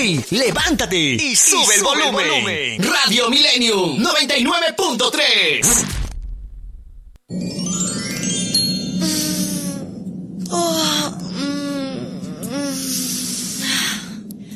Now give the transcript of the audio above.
hoy levántate y sube el volumen. Radio Millennium 99.3.